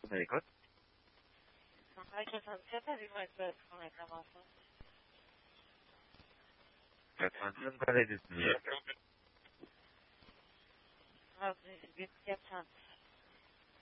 vous à l'écoute. Avec 77, avez-vous une réclamation? 97, vous allez disponible. Ah, 8 400.